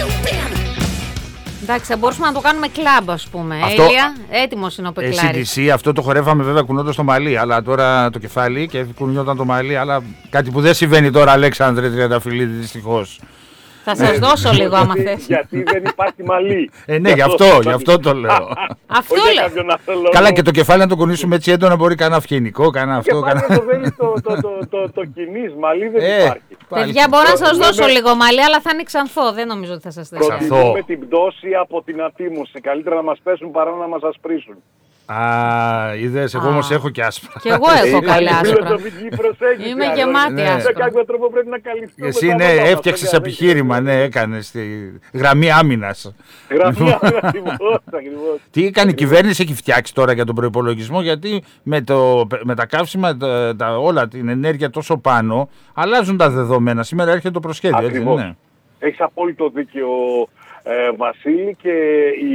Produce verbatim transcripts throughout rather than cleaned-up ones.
Εντάξει, θα μπορούσαμε να το κάνουμε κλαμπ, ας πούμε. Αυτό... Έλια, έτοιμος είναι ο Πεκλάρης. σι ντι σι, αυτό το χορεύαμε βέβαια κουνώντας το μαλλί, αλλά τώρα το κεφάλι και κουνιόταν το μαλλί, αλλά κάτι που δεν συμβαίνει τώρα, Αλέξανδρε Τριανταφυλλίδη, δυστυχώς. Θα σας δώσω λίγο άμα θες. Γιατί δεν υπάρχει μαλλί. Ε, ναι, γι' αυτό, γι' αυτό το λέω. Αυτό λέω. Καλά, και το κεφάλι να το κουνήσουμε έτσι έντονα μπορεί κανένα αυγενικό, κανένα αυτό. Και πάλι το βέλη το κινείς, μαλλί δεν υπάρχει. Παιδιά, μπορώ να σας δώσω λίγο μαλλί, αλλά θα είναι ξανθό. Δεν νομίζω ότι θα σας δώσω. Προτιμούμε την πτώση από την ατίμωση. Καλύτερα να μας πέσουν παρά να μας ασπρίσουν. Α, είδες, εγώ όμως έχω και άσπρα. Και εγώ έχω καλά άσπρα. Είμαι γεμάτη άσπρα. Με κάποιο τρόπο πρέπει να καλυφθούμε. Εσύ ναι, έφτιαξες επιχείρημα, ναι, έκανες τη γραμμή άμυνας. Γραμμή άμυνας, ακριβώς. Τι έκανε η κυβέρνηση, έχει φτιάξει τώρα για τον προϋπολογισμό, γιατί με, το, με τα καύσιμα, τα, τα, όλα την ενέργεια τόσο πάνω, αλλάζουν τα δεδομένα. Σήμερα έρχεται το προσχέδιο, έτσι δεν είναι? Έχεις απόλυτο δίκιο, ε, Βασίλη, και η,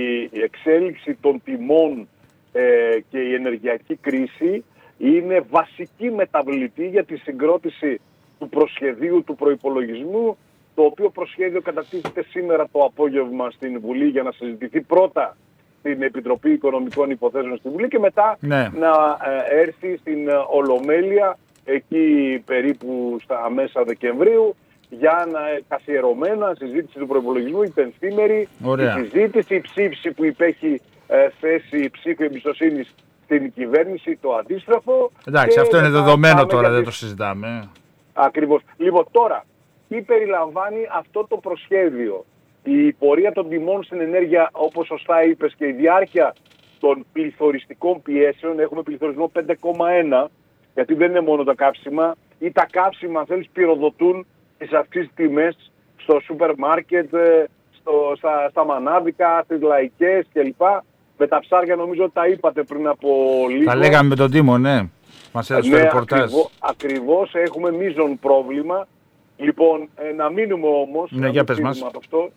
η εξέλιξη των τιμών ε, και η ενεργειακή κρίση είναι βασική μεταβλητή για τη συγκρότηση του προσχεδίου του προϋπολογισμού, το οποίο προσχέδιο κατατίθεται σήμερα το απόγευμα στην Βουλή για να συζητηθεί πρώτα στην Επιτροπή Οικονομικών Υποθέσεων στη Βουλή και μετά ναι. να ε, έρθει στην Ολομέλεια εκεί περίπου στα μέσα Δεκεμβρίου για να καθιερωμένα συζήτηση του προϋπολογισμού, η πενθήμερη, η συζήτηση, η ψήφιση που υπέχει ε, θέση ψήφου εμπιστοσύνης στην κυβέρνηση, το αντίστροφο. Εντάξει, αυτό είναι δεδομένο τώρα, δεν το συζητάμε. Ακριβώς. Λοιπόν, τώρα, τι περιλαμβάνει αυτό το προσχέδιο? Η πορεία των τιμών στην ενέργεια, όπως σωστά είπες, και η διάρκεια των πληθωριστικών πιέσεων. Έχουμε πληθωρισμό πέντε κόμμα ένα, γιατί δεν είναι μόνο τα καύσιμα, ή τα καύσιμα, αν θέλεις, πυροδοτούν τις αυξήσεις τιμές στο σούπερ μάρκετ, στο, στα, στα μανάδικα, στις λαϊκές κλπ. Με τα ψάρια νομίζω ότι τα είπατε πριν από λίγο. Τα λέγαμε με τον Τίμο, ναι. Μας έδωσε ναι, το ρεπορτάζ. Ακριβώς, ακριβώς έχουμε μείζον πρόβλημα. Λοιπόν, ε, να μείνουμε όμως, ναι, για πες μας. από αυτό,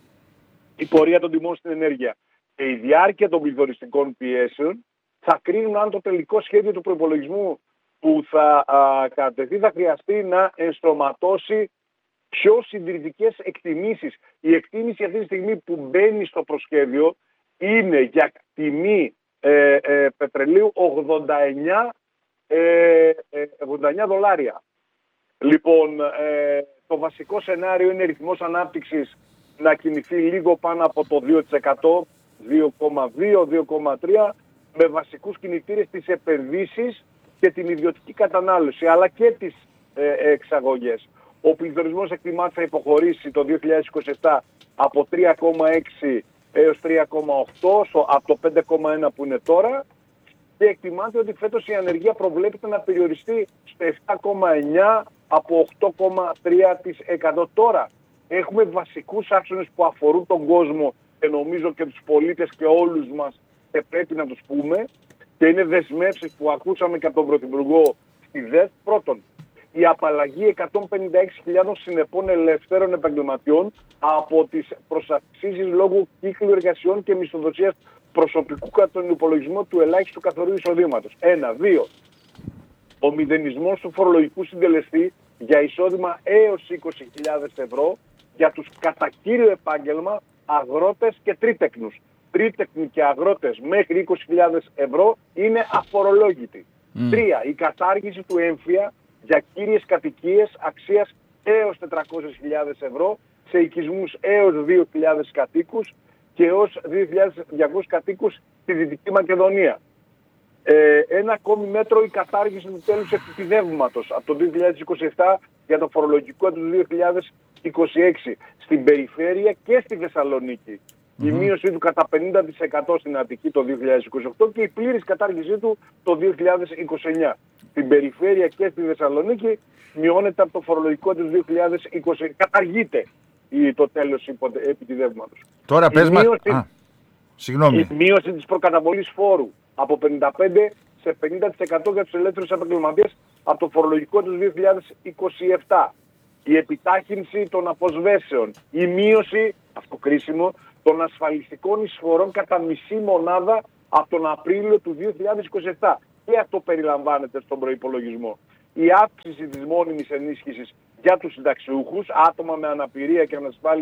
η πορεία των τιμών στην ενέργεια και η διάρκεια των πληθωριστικών πιέσεων θα κρίνουν αν το τελικό σχέδιο του προϋπολογισμού που θα κατατεθεί θα χρειαστεί να ενστρωματώσει πιο συντηρητικές εκτιμήσεις. Η εκτίμηση αυτή τη στιγμή που μπαίνει στο προσχέδιο είναι για τιμή ε, ε, πετρελαίου ογδόντα εννιά δολάρια. Λοιπόν, ε, το βασικό σενάριο είναι ρυθμός ανάπτυξης να κινηθεί λίγο πάνω από το δύο τοις εκατό, δύο κόμμα δύο, δύο κόμμα τρία, με βασικούς κινητήρες τις επενδύσεις και την ιδιωτική κατανάλωση, αλλά και τις ε, εξαγωγές. Ο πληθωρισμός εκτιμάται θα υποχωρήσει το δύο χιλιάδες είκοσι επτά από τρία κόμμα έξι έως τρία κόμμα οκτώ, από το πέντε κόμμα ένα που είναι τώρα, και εκτιμάται ότι φέτος η ανεργία προβλέπεται να περιοριστεί στο επτά κόμμα εννιά από οκτώ κόμμα τρία τοις εκατό. Τώρα έχουμε βασικούς άξονες που αφορούν τον κόσμο και νομίζω και τους πολίτες και όλους μας και πρέπει να τους πούμε, και είναι δεσμεύσεις που ακούσαμε και από τον Πρωθυπουργό στη ΔΕΘ. Πρώτον, η απαλλαγή εκατόν πενήντα έξι χιλιάδων συνεπών ελευθέρων επαγγελματιών από τις προσαυξήσεις λόγω κύκλου εργασιών και μισθοδοσίας προσωπικού κατά τον υπολογισμό του ελάχιστου καθορίου εισοδήματος. Ένα. Δύο. Ο μηδενισμός του φορολογικού συντελεστή για εισόδημα έως είκοσι χιλιάδες ευρώ για τους κατά κύριο επάγγελμα αγρότες και τρίτεκνους. Τρίτεκνοι και αγρότες μέχρι είκοσι χιλιάδες ευρώ είναι αφορολόγητοι. Mm. Τρία. Η κατάργηση του έμφυα για κύριες κατοικίες αξίας έως τετρακόσιες χιλιάδες ευρώ σε οικισμούς έως δύο χιλιάδες κατοίκους και έως δύο χιλιάδες διακόσιους κατοίκους στη Δυτική Μακεδονία. Ε, ένα ακόμη μέτρο, η κατάργηση του τέλους επιδεύματος από το δύο χιλιάδες είκοσι επτά για το φορολογικό έτος δύο χιλιάδες είκοσι έξι στην περιφέρεια και στη Θεσσαλονίκη. Mm-hmm. Η μείωσή του κατά πενήντα τοις εκατό στην Αττική το δύο χιλιάδες είκοσι οκτώ και η πλήρης κατάργησή του το δύο χιλιάδες είκοσι εννιά. Στην περιφέρεια και στη Θεσσαλονίκη μειώνεται από το φορολογικό έτος δύο χιλιάδες είκοσι. Καταργείται το τέλος επιδεύματος. Τώρα πες μας... Συγγνώμη. Η μείωση της προκαταβολής φόρου από πενήντα πέντε σε πενήντα τοις εκατό για τους ελεύθερους επαγγελματίες από το φορολογικό του δύο χιλιάδες είκοσι επτά. Η επιτάχυνση των αποσβέσεων. Η μείωση, αυτό κρίσιμο, των ασφαλιστικών εισφορών κατά μισή μονάδα από τον Απρίλιο του δύο χιλιάδες είκοσι επτά. Και αυτό περιλαμβάνεται στον προϋπολογισμό. Η αύξηση της μόνιμης ενίσχυσης για τους συνταξιούχους, άτομα με αναπηρία και ανασφάλιστους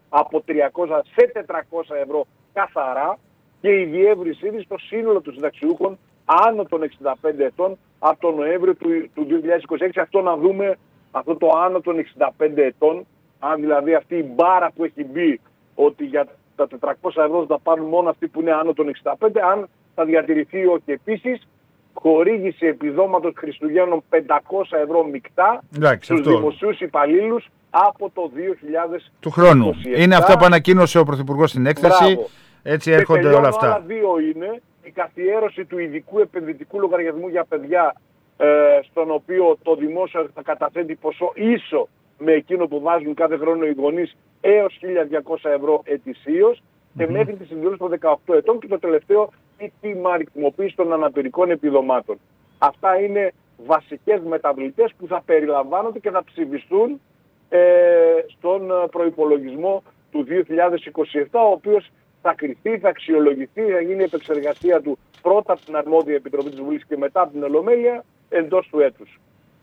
από τριακόσια σε τετρακόσια ευρώ καθαρά και η διεύρυνσή της στο σύνολο των συνταξιούχων άνω των εξήντα πέντε ετών από τον Νοέμβριο του, του δύο χιλιάδες είκοσι έξι. Αυτό να δούμε, αυτό το άνω των εξήντα πέντε ετών, αν δηλαδή αυτή η μπάρα που έχει μπει ότι για τα τετρακόσια ευρώ θα πάρουν μόνο αυτοί που είναι άνω των εξήντα πέντε, αν θα διατηρηθεί όχι. Επίσης, χορήγηση επιδόματος Χριστουγέννων πεντακόσια ευρώ μεικτά στους δημοσίους υπαλλήλους από το δύο χιλιάδες είκοσι επτά. Του χρόνου. Είναι αυτά που ανακοίνωσε ο Πρωθυπουργός στην έκθεση. Μπράβο. Έτσι έρχονται όλα αυτά. Άλλα δύο είναι η καθιέρωση του ειδικού επενδυτικού λογαριασμού για παιδιά, ε, στον οποίο το δημόσιο θα καταθέτει ποσό ίσο με εκείνο που βάζουν κάθε χρόνο οι γονείς έως χίλια διακόσια ευρώ ετησίως mm-hmm. και μέχρι τη συμπλήρωση των δεκαοκτώ ετών, και το τελευταίο η τιμαριθμοποίηση των αναπηρικών επιδομάτων. Αυτά είναι βασικές μεταβλητές που θα περιλαμβάνονται και θα ψηφιστούν ε, στον προϋπολογισμό του δύο χιλιάδες είκοσι επτά, ο οποίος θα κριθεί, θα αξιολογηθεί, θα γίνει η επεξεργασία του πρώτα από την αρμόδια Επιτροπή της Βουλής και μετά από την Ολομέλεια εντός του έτους.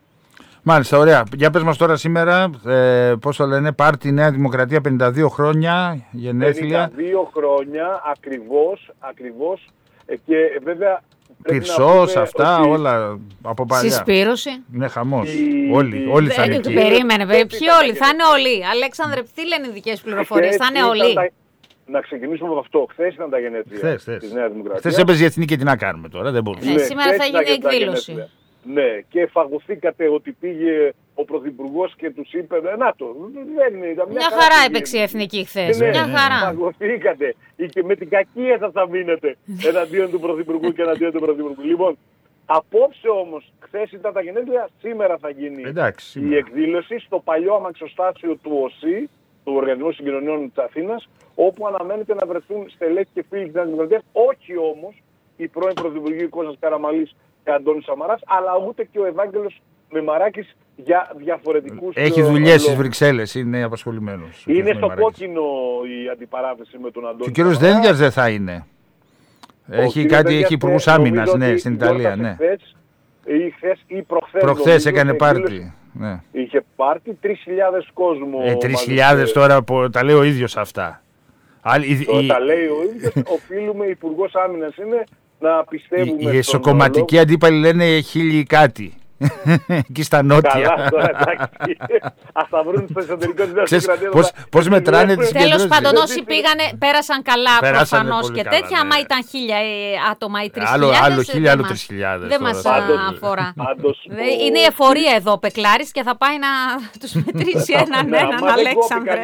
Μάλιστα, ωραία. Για πες μας τώρα σήμερα, ε, πώς το λένε, πάρτι Νέα Δημοκρατία, πενήντα δύο χρόνια γενέθλια. πενήντα δύο χρόνια ακριβώς, ακριβώς ε, και βέβαια... Πυρσός, αυτά, ότι... όλα από παλιά. Συσπήρωση. Ναι, χαμός. Η... Όλοι, η... όλοι θα είναι εκεί. Περίμενε, ποιοι όλοι, θα είναι όλοι. Αλέξανδρε, τι λένε οι δικές πληροφορίες, θα είναι όλοι. Τα... Να ξεκινήσουμε από αυτό. Χθες ήταν τα γενέθλια της Νέας Δημοκρατίας. Χθες έπαιζε η Εθνική και τι να κάνουμε τώρα, δεν μπορούμε. Ναι, σήμερα θα γίνει η εκδήλωση. Ναι, και φαγωθήκατε ότι πήγε ο Πρωθυπουργός και τους είπε, να το, δεν ήταν μια, μια χαρά έπαιξε η Εθνική χθες, ναι, μια ναι, χαρά. Φαγωθήκατε και με την κακία σας θα μείνετε εναντίον του Πρωθυπουργού και εναντίον του Πρωθυπουργού. Λοιπόν, απόψε όμως, χθες ήταν τα γενέθλια, σήμερα θα γίνει εντάξει, η εκδήλωση στο παλιό αμαξοστάσιο του ΟΣΥ, του Οργανισμού Συγκοινωνιών της Αθήνας, όπου αναμένεται να βρεθούν στελέχη και φίλοι της Νέας Δημοκρατίας, όχι όμως η πρώην Πρωθυπουργοί Κώστας Καραμανλής και Αντώνης Σαμαράς, αλλά ούτε και ο Ευάγγελος Μεμαράκης για διαφορετικούς λόγους. Έχει δουλειές στις Βρυξέλλες, είναι απασχολημένος. Είναι στο κόκκινο η αντιπαράθεση με τον Αντώνη. Και ο κ. Δένδιας δεν θα είναι. Έχει κάτι, έχει υπουργούς άμυνας, ναι, στην Ιταλία, ναι. Χθες, ή χθες ή προχθές. Προχθές έκανε πάρτι. Ναι. Είχε πάρτι, τρεις χιλιάδες κόσμο. Ε, τρεις χιλιάδες τώρα που τα λέει ο ίδιος αυτά. Το, η... Τα λέει ο ίδιος, οφείλουμε, υπουργός άμυνας είναι, να πιστεύουμε. Οι εσωκομματικοί αντίπαλοι λένε χίλιοι κάτι. Εκεί στα νότια. Καλά, τώρα εντάξει. Ας τα βρουν στο εσωτερικό της Δημοκρατίας. Πώς, πώς μετράνε τις συγκεντρώσεις. Τέλος πάντων, όσοι πήγανε, πέρασαν καλά προφανώς και τέτοια. Ναι. Άμα ήταν χίλια άτομα ή τρεις χιλιάδες. Άλλο χίλια, άλλο τρεις χιλιάδες. Δεν μας αφορά. Είναι η εφορία εδώ, Πεκλάρης, και θα πάει να τους μετρήσει έναν έναν, Αλέξανδρε.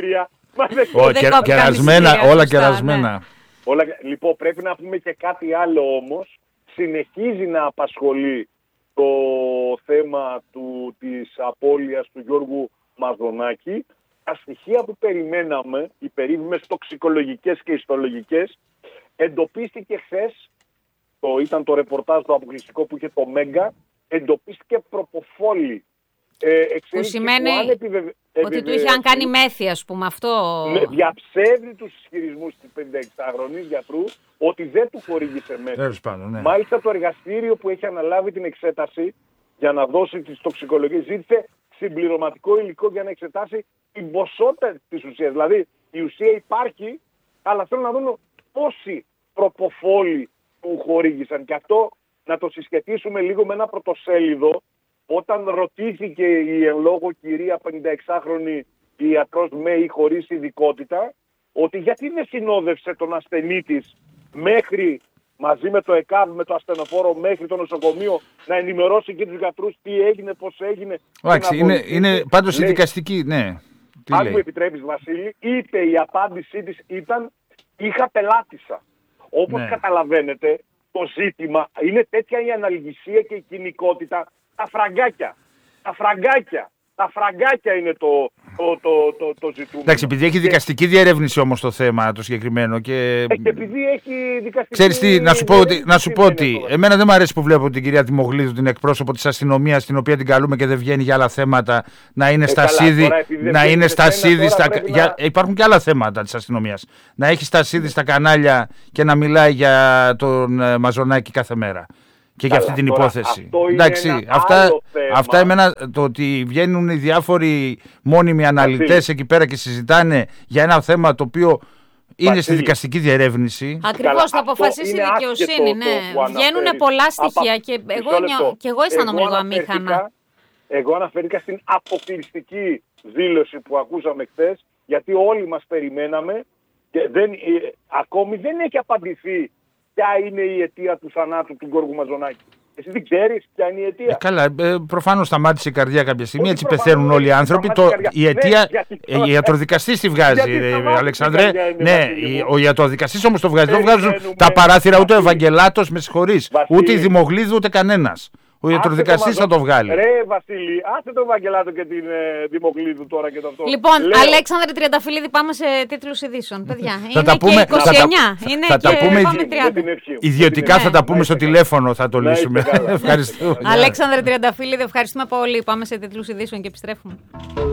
Όλα κερασμένα. Λοιπόν, πρέπει να πούμε και κάτι άλλο όμως. Συνεχίζει να απασχολεί το θέμα του, της απώλειας του Γιώργου Μαζονάκη. Τα στοιχεία που περιμέναμε, οι περίφημες τοξικολογικές και ιστολογικές, εντοπίστηκε χθες, το, ήταν το ρεπορτάζ το αποκλειστικό που είχε το Μέγκα, εντοπίστηκε προποφόλη. Ε, που σημαίνει που επιβεβαι... ότι του είχαν κάνει μέθη, ας πούμε, αυτό. Ναι, διαψεύδει τους ισχυρισμούς της πενηνταεξάχρονης γιατρού ότι δεν του χορήγησε μέθη. Πάνω, ναι. Μάλιστα το εργαστήριο που έχει αναλάβει την εξέταση για να δώσει τις τοξικολογίες ζήτησε συμπληρωματικό υλικό για να εξετάσει την ποσότητα της ουσίας. Δηλαδή η ουσία υπάρχει, αλλά θέλω να δούμε πόσοι προποφόλοι του χορήγησαν. Και αυτό να το συσχετίσουμε λίγο με ένα πρωτοσέλιδο. Όταν ρωτήθηκε η εν λόγω κυρία πενηνταεξάχρονη ιατρός με ή χωρίς ειδικότητα, ότι γιατί δεν συνόδευσε τον ασθενή της μέχρι, μαζί με το ΕΚΑΒ, με το ασθενοφόρο, μέχρι το νοσοκομείο, να ενημερώσει και τους γιατρούς τι έγινε, πώς έγινε. Εντάξει, είναι, είναι πάντως η δικαστική, ναι. Τι αν λέει. Μου επιτρέπεις, Βασίλη, είπε η απάντησή της ήταν είχα πελάτησα. Όπως ναι. Καταλαβαίνετε, το ζήτημα είναι τέτοια η αναλγησία και η κοινικότητα. Τα φραγκάκια, τα φραγκάκια, τα φραγκάκια είναι το, το, το, το, το ζητούμενο. Εντάξει, επειδή έχει δικαστική διερεύνηση όμως το θέμα το συγκεκριμένο και... Ε, και επειδή έχει δικαστική... Ξέρεις τι, να σου πω ότι, να σου πω ότι εμένα δεν μου αρέσει που βλέπω την κυρία Τιμογλίδου, την εκπρόσωπο της αστυνομίας, την οποία την καλούμε και δεν βγαίνει για άλλα θέματα, να είναι ε, στα σίδη, να είναι στα σίδη, στα... Να... Για... υπάρχουν και άλλα θέματα της αστυνομίας. Να έχει στα σίδη στα κανάλια και να μιλάει για τον Μαζονάκη κάθε μέρα. και για αυτή την τώρα, υπόθεση. Αυτό Εντάξει, είναι ένα αυτά, άλλο θέμα. αυτά εμένα, το ότι βγαίνουν οι διάφοροι μόνιμοι αναλυτές εκεί πέρα και συζητάνε για ένα θέμα το οποίο είναι Βασίλη. στη δικαστική διερεύνηση. Ακριβώς, θα αποφασίσει η δικαιοσύνη. Ναι. Βγαίνουν πολλά στοιχεία Απα... και, εγώ, νιώ... και εγώ αισθάνομαι λίγο αμήχανα. Εγώ αναφέρθηκα στην αποκλειστική δήλωση που ακούσαμε χθες, γιατί όλοι μας περιμέναμε και δεν, ε, ακόμη δεν έχει απαντηθεί ποια είναι η αιτία του θανάτου του Γιώργου Μαζονάκη. Εσύ δεν ξέρεις ποια είναι η αιτία. Ε, καλά, ε, προφανώς σταμάτησε η καρδιά κάποια στιγμή, Όχι, έτσι πεθαίνουν όλοι οι άνθρωποι. Το, η αιτία, ναι, γιατί... ε, ιατροδικαστής τη βγάζει, ε, Αλεξάνδρε. Ναι, ο ιατροδικαστής όμως το βγάζει. Δεν βγάζουν μένουμε... τα παράθυρα ούτε ο Ευαγγελάτος, με συγχωρείς, Βασίλη. Ούτε η Δημογλίδου, ούτε κανένας. Ο ιατροδικαστής θα το βγάλει. Ρε Βασίλη, άσε τον Ευαγγελάτο και την ε, Δημογλίδου τώρα και το αυτό. Λοιπόν, Λέω... Αλέξανδρε Τριανταφυλλίδη, πάμε σε τίτλους ειδήσεων. Παιδιά, θα είναι τα πούμε, και είκοσι εννιά. Θα, είναι θα και τα πούμε τριάντα. Ιδιωτικά θα τα πούμε στο τηλέφωνο, θα το λύσουμε. Ευχαριστώ. Αλέξανδρε Τριανταφυλλίδη, ευχαριστούμε πολύ. Πάμε σε τίτλους ειδήσεων και επιστρέφουμε.